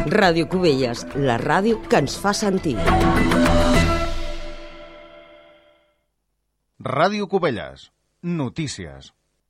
Ràdio Cubelles, la ràdio que ens fa sentir. Ràdio Cubelles, notícies.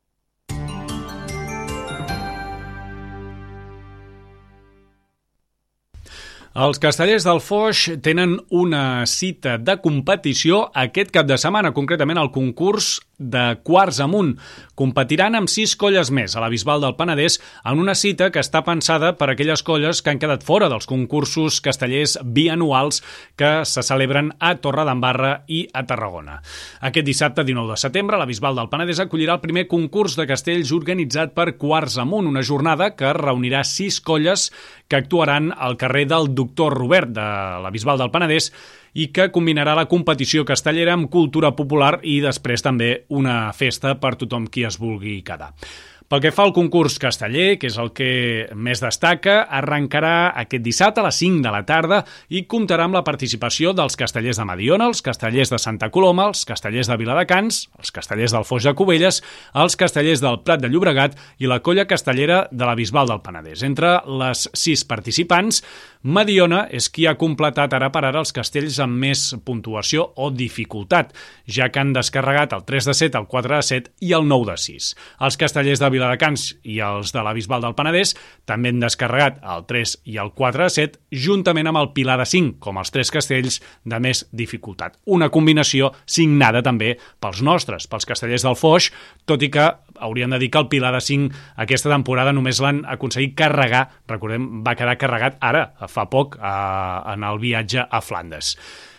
Els Castellers del Foix tenen una cita de competició aquest cap de setmana, concretament el concurs de quarts amunt. Competiran amb 6 colles més a la Bisbal del Penedès en una cita que està pensada per a aquelles colles que han quedat fora dels concursos castellers bianuals que se celebren a Torredembarra i a Tarragona. Aquest dissabte, 19 de setembre, la Bisbal del Penedès acollirà el primer concurs de castells organitzat per Quarts Amunt, una jornada que reunirà 6 colles que actuaran al carrer del Doctor Robert de la Bisbal del Penedès i que combinarà la competició castellera amb cultura popular i després també una festa per tothom qui es vulgui quedar. Pel que fa al concurs casteller, que és el que més destaca, arrencarà aquest dissabte a les 5 de la tarda i comptarà amb la participació dels castellers de Mediona, els castellers de Santa Coloma, els castellers de Viladecans, els castellers del Foix de Cubelles, els castellers del Prat de Llobregat i la colla castellera de la Bisbal del Penedès. Entre les 6 participants, Mediona és qui ha completat ara per ara els castells amb més puntuació o dificultat, ja que han descarregat el 3 de 7, el 4 de 7 i el 9 de 6. Els castellers de Viladecans i els de la Bisbal del Penedès també han descarregat el 3 i el 4 de 7, juntament amb el Pilar de 5, com els 3 castells de més dificultat. Una combinació signada també pels nostres, pels castellers del Foix, tot i que hauríem de dir que el Pilar de 5 aquesta temporada només l'han aconseguit carregar, recordem, va quedar carregat ara, fa poc, en el viatge a Flandes.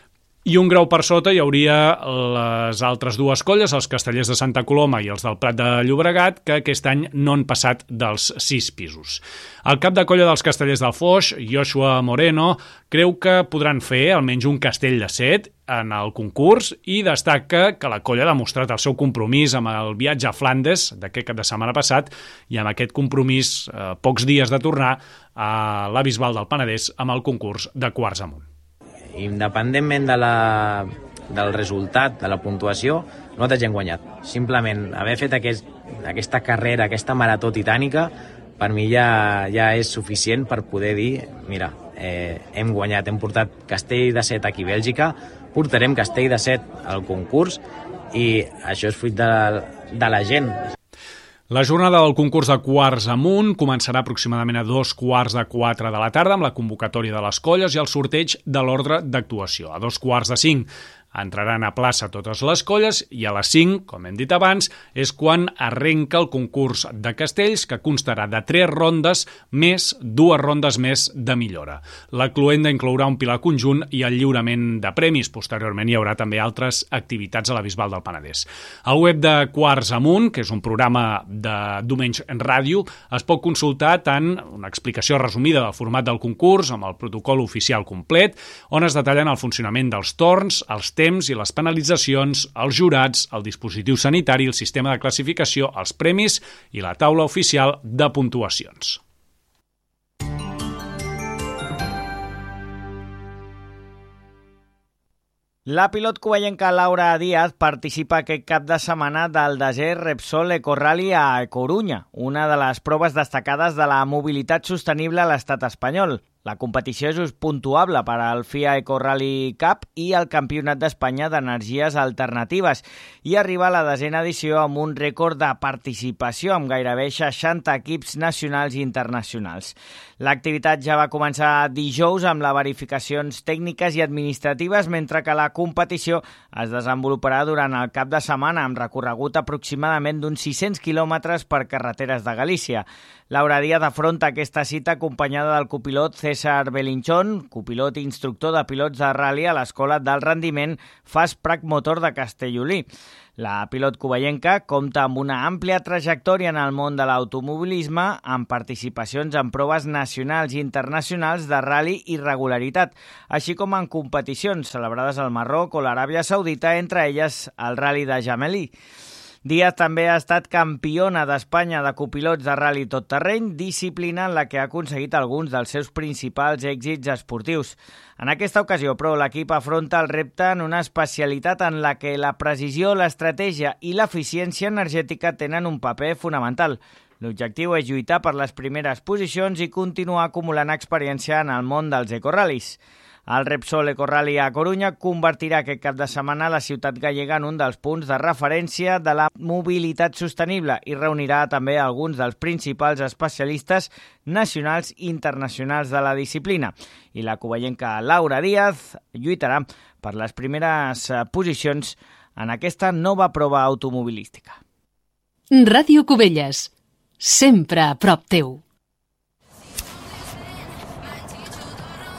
I un grau per sota hi hauria les altres dues colles, els castellers de Santa Coloma i els del Prat de Llobregat, que aquest any no han passat dels 6 pisos. El cap de colla dels castellers del Foix, Joshua Moreno, creu que podran fer almenys un castell de 7 en el concurs i destaca que la colla ha demostrat el seu compromís amb el viatge a Flandes d'aquest cap de setmana passat i amb aquest compromís pocs dies de tornar a la Bisbal del Penedès amb el concurs de quarts amunt. Independentment del resultat, de la puntuació, nosaltres ja hem guanyat. Simplement haver fet aquesta carrera, aquesta marató titànica, per mi ja és suficient per poder dir, mira, hem guanyat, hem portat castell de 7 aquí a Bèlgica, portarem castell de 7 al concurs i això és fruit de la gent. La jornada del concurs de quarts amunt començarà aproximadament a 3:45 de la tarda amb la convocatòria de les colles i el sorteig de l'ordre d'actuació. A 4:45 entraran a plaça totes les colles i a les 5, com hem dit abans, és quan arrenca el concurs de castells, que constarà de 3 rondes més 2 rondes més de millora. La cloenda inclourà un pilar conjunt i el lliurament de premis. Posteriorment hi haurà també altres activitats a la Bisbal del Penedès. Al web de Quarts Amunt, que és un programa de Diumenge en ràdio, es pot consultar tant una explicació resumida del format del concurs amb el protocol oficial complet, on es detallen el funcionament dels torns, els temps i les penalitzacions, els jurats, el dispositiu sanitari, el sistema de classificació, els premis i la taula oficial de puntuacions. La pilot cubellenca Laura Díaz participa aquest cap de setmana del desè Repsol Ecorrally a Corunya, una de les proves destacades de la mobilitat sostenible a l'estat espanyol. La competició és puntuable per al FIA Ecorrally Cup i el Campionat d'Espanya d'Energies Alternatives i arriba a la 10a edició amb un rècord de participació amb gairebé 60 equips nacionals i internacionals. L'activitat ja va començar dijous amb les verificacions tècniques i administratives, mentre que la competició es desenvoluparà durant el cap de setmana amb recorregut aproximadament d'uns 600 quilòmetres per carreteres de Galícia. Laura Díaz afronta aquesta cita acompanyada del copilot César Belinchón, copilot i instructor de pilots de rally a l'Escola d'Alt Rendiment Fast Prac Motor de Castellolí. La pilot cubellenca compta amb una àmplia trajectòria en el món de l'automobilisme, amb participacions en proves nacionals i internacionals de rally i regularitat, així com en competicions celebrades al Marroc o l'Aràbia Saudita, entre elles el Rally de Jamelí. Díaz també ha estat campiona d'Espanya de copilots de rally tot terreny, disciplina en la que ha aconseguit alguns dels seus principals èxits esportius. En aquesta ocasió, però, l'equip afronta el repte en una especialitat en la que la precisió, l'estratègia i l'eficiència energètica tenen un paper fonamental. L'objectiu és lluitar per les primeres posicions i continuar acumulant experiència en el món dels ecorralis. El Repsol Ecorrally a Corunya convertirà aquest cap de setmana la ciutat gallega en un dels punts de referència de la mobilitat sostenible i reunirà també alguns dels principals especialistes nacionals i internacionals de la disciplina. I la covellenca Laura Díaz lluitarà per les primeres posicions en aquesta nova prova automobilística. Ràdio Cubelles, sempre a prop teu.